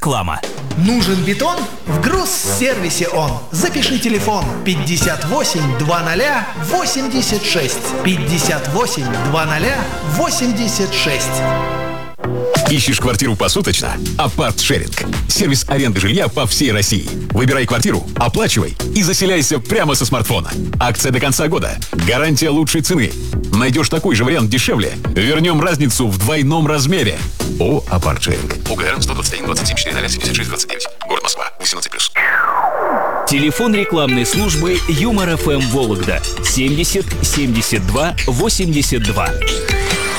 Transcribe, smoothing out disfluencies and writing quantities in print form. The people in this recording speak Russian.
Реклама. Нужен бетон? В Грузсервисе он. Запиши телефон 58 20 86. 58 20 86. Ищешь квартиру посуточно? Апарт-шеринг. Сервис аренды жилья по всей России. Выбирай квартиру, оплачивай и заселяйся прямо со смартфона. Акция до конца года. Гарантия лучшей цены. Найдешь такой же вариант дешевле? Вернем разницу в двойном размере. О, апарт-шеринг. УГРН 121 27 4 76 29. Город Москва. 18+. Телефон рекламной службы Юмор ФМ Вологда 70 72 82.